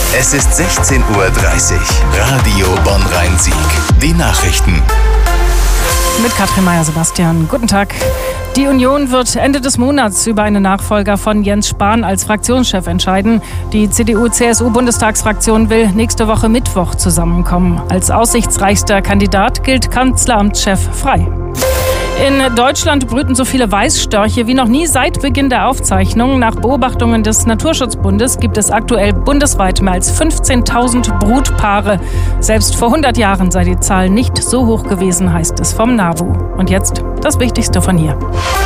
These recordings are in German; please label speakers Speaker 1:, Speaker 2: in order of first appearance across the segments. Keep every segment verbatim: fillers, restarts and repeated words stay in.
Speaker 1: Es ist sechzehn Uhr dreißig. Radio Bonn-Rhein-Sieg. Die Nachrichten.
Speaker 2: Mit Katrin Meyer-Sebastian. Guten Tag. Die Union wird Ende des Monats über einen Nachfolger von Jens Spahn als Fraktionschef entscheiden. Die C D U-C S U-Bundestagsfraktion will nächste Woche Mittwoch zusammenkommen. Als aussichtsreichster Kandidat gilt Kanzleramtschef Frey. In Deutschland brüten so viele Weißstörche wie noch nie seit Beginn der Aufzeichnung. Nach Beobachtungen des Naturschutzbundes gibt es aktuell bundesweit mehr als fünfzehntausend Brutpaare. Selbst vor hundert Jahren sei die Zahl nicht so hoch gewesen, heißt es vom NABU. Und jetzt das Wichtigste von hier.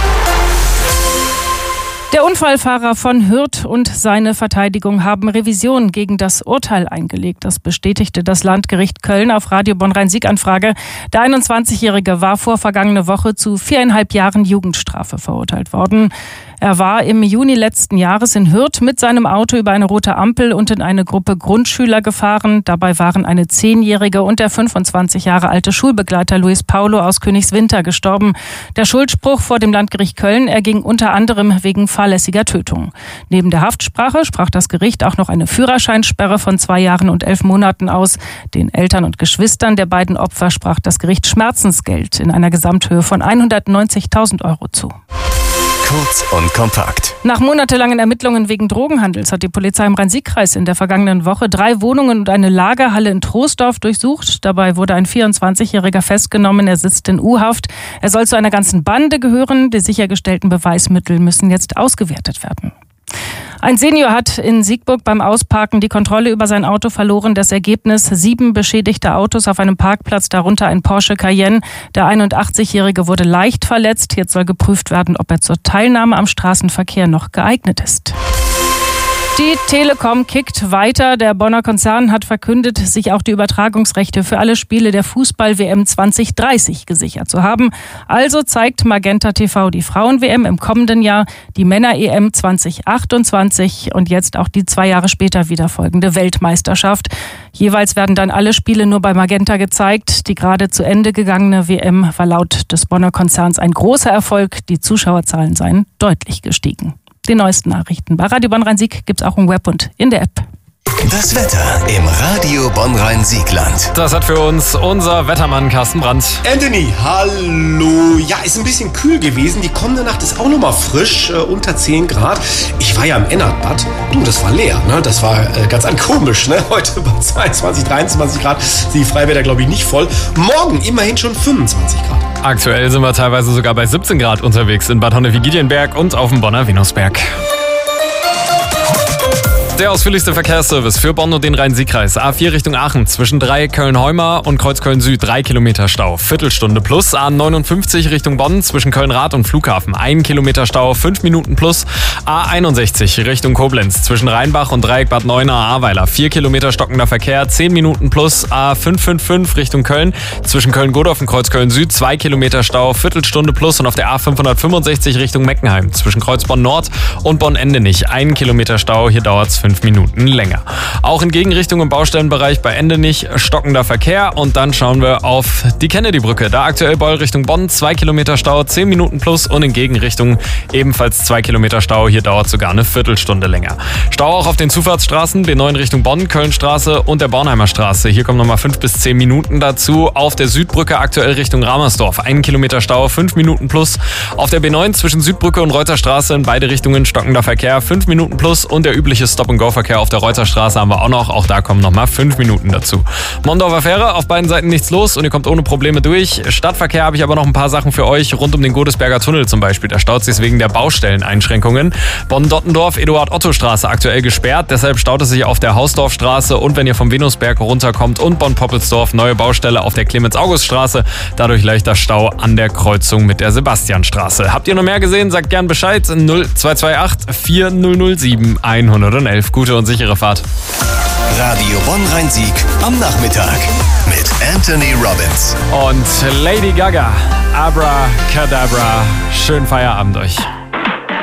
Speaker 2: Der Unfallfahrer von Hürth und seine Verteidigung haben Revision gegen das Urteil eingelegt. Das bestätigte das Landgericht Köln auf Radio Bonn-Rhein-Sieg-Anfrage. Der einundzwanzigjährige war vor vergangene Woche zu viereinhalb Jahren Jugendstrafe verurteilt worden. Er war im Juni letzten Jahres in Hürth mit seinem Auto über eine rote Ampel und in eine Gruppe Grundschüler gefahren. Dabei waren eine zehnjährige und der fünfundzwanzig Jahre alte Schulbegleiter Luis Paulo aus Königswinter gestorben. Der Schuldspruch vor dem Landgericht Köln erging unter anderem wegen fahrlässiger Tötung. Neben der Haftsprache sprach das Gericht auch noch eine Führerscheinsperre von zwei Jahren und elf Monaten aus. Den Eltern und Geschwistern der beiden Opfer sprach das Gericht Schmerzensgeld in einer Gesamthöhe von hundertneunzigtausend Euro zu.
Speaker 1: Kurz und kompakt.
Speaker 2: Nach monatelangen Ermittlungen wegen Drogenhandels hat die Polizei im Rhein-Sieg-Kreis in der vergangenen Woche drei Wohnungen und eine Lagerhalle in Troisdorf durchsucht. Dabei wurde ein vierundzwanzigjähriger festgenommen. Er sitzt in U-Haft. Er soll zu einer ganzen Bande gehören. Die sichergestellten Beweismittel müssen jetzt ausgewertet werden. Ein Senior hat in Siegburg beim Ausparken die Kontrolle über sein Auto verloren. Das Ergebnis: sieben beschädigte Autos auf einem Parkplatz, darunter ein Porsche Cayenne. Der einundachtzigjährige wurde leicht verletzt. Jetzt soll geprüft werden, ob er zur Teilnahme am Straßenverkehr noch geeignet ist. Die Telekom kickt weiter. Der Bonner Konzern hat verkündet, sich auch die Übertragungsrechte für alle Spiele der Fußball-W M zwanzig dreißig gesichert zu haben. Also zeigt Magenta T V die Frauen-W M im kommenden Jahr, die Männer-E M zwanzig achtundzwanzig und jetzt auch die zwei Jahre später wieder folgende Weltmeisterschaft. Jeweils werden dann alle Spiele nur bei Magenta gezeigt. Die gerade zu Ende gegangene W M war laut des Bonner Konzerns ein großer Erfolg. Die Zuschauerzahlen seien deutlich gestiegen. Die neuesten Nachrichten bei Radio Bonn-Rhein-Sieg gibt's auch im Web und in der App.
Speaker 1: Das Wetter im Radio Bonn-Rhein-Sieg-Land.
Speaker 3: Das hat für uns unser Wettermann Carsten Brandt.
Speaker 4: Anthony, hallo. Ja, ist ein bisschen kühl gewesen. Die kommende Nacht ist auch nochmal frisch, äh, unter zehn Grad. Ich war ja im Ennertbad. Du, das war leer, ne? Das war äh, ganz an komisch, ne? Heute bei zweiundzwanzig, dreiundzwanzig Grad sind die Freibäder, glaube ich, nicht voll. Morgen immerhin schon fünfundzwanzig Grad.
Speaker 3: Aktuell sind wir teilweise sogar bei siebzehn Grad unterwegs in Bad Honnewig-Giedienberg und auf dem Bonner Venusberg. Der ausführlichste Verkehrsservice für Bonn und den Rhein-Sieg-Kreis. A vier Richtung Aachen zwischen drei Köln-Heumer und Kreuzköln-Süd drei Kilometer Stau, Viertelstunde plus. A neunundfünfzig Richtung Bonn zwischen Köln-Rath und Flughafen ein Kilometer Stau, fünf Minuten plus. A einundsechzig Richtung Koblenz zwischen Rheinbach und Dreieck Bad Neuenahr-Ahrweiler vier Kilometer stockender Verkehr, zehn Minuten plus. A fünf fünf fünf Richtung Köln zwischen Köln-Godorf und Kreuzköln-Süd zwei Kilometer Stau, Viertelstunde plus. Und auf der A fünfhundertfünfundsechzig Richtung Meckenheim zwischen Kreuzbonn-Nord und Bonn-Endenich ein Kilometer Stau, hier dauert es fünf Minuten länger. Auch in Gegenrichtung im Baustellenbereich bei Endenich stockender Verkehr. Und dann schauen wir auf die Kennedy-Brücke. Da aktuell Beul Richtung Bonn, zwei Kilometer Stau, zehn Minuten plus. Und in Gegenrichtung ebenfalls zwei Kilometer Stau. Hier dauert sogar eine Viertelstunde länger. Stau auch auf den Zufahrtsstraßen, B neun Richtung Bonn, Kölnstraße und der Bornheimer Straße. Hier kommen nochmal fünf bis zehn Minuten dazu. Auf der Südbrücke aktuell Richtung Ramersdorf, ein Kilometer Stau, fünf Minuten plus. Auf der B neun zwischen Südbrücke und Reuterstraße in beide Richtungen stockender Verkehr, fünf Minuten plus. Und der übliche Stop-and-Go-Verkehr auf der Reuterstraße haben wir auch noch. Auch da kommen nochmal fünf Minuten dazu. Mondorfer Fähre, auf beiden Seiten nichts los und ihr kommt ohne Probleme durch. Stadtverkehr habe ich aber noch ein paar Sachen für euch. Rund um den Godesberger Tunnel zum Beispiel. Da staut sich wegen der Baustelleneinschränkungen. Bonn-Dottendorf, Eduard-Otto-Straße aktuell gesperrt. Deshalb staut es sich auf der Hausdorfstraße. Und wenn ihr vom Venusberg runterkommt und Bonn-Poppelsdorf, neue Baustelle auf der Clemens-August-Straße. Dadurch leichter Stau an der Kreuzung mit der Sebastianstraße. Habt ihr noch mehr gesehen? Sagt gern Bescheid. null zwei zwei acht vier null null sieben eins null eins. Gute und sichere Fahrt.
Speaker 1: Radio Bonn-Rhein-Sieg am Nachmittag mit Anthony Robbins
Speaker 3: und Lady Gaga. Abracadabra. Schönen Feierabend euch.